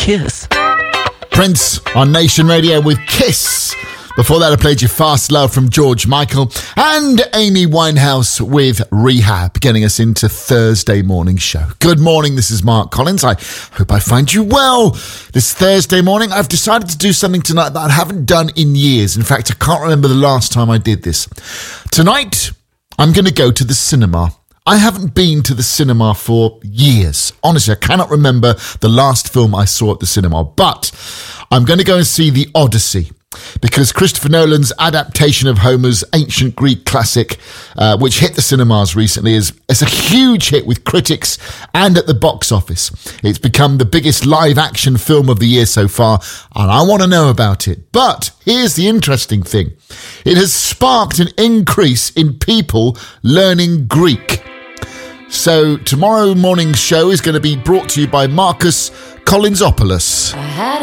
Kiss. Prince on Nation Radio with Kiss. Before that, I played you Fast Love from George Michael and Amy Winehouse with Rehab, getting us into Thursday morning show. Good morning, this is Mark Collins. I hope I find you well. This Thursday morning, I've decided to do something tonight that I haven't done in years. In fact, I can't remember the last time I did this. Tonight, I'm going to go to the cinema. I haven't been to the cinema for years. Honestly, I cannot remember the last film I saw at the cinema, but I'm going to go and see The Odyssey, because Christopher Nolan's adaptation of Homer's ancient Greek classic, which hit the cinemas recently, is a huge hit with critics and at the box office. It's become the biggest live-action film of the year so far, and I want to know about it. But here's the interesting thing. It has sparked an increase in people learning Greek. So tomorrow morning's show is going to be brought to you by Marcus Collinsopoulos.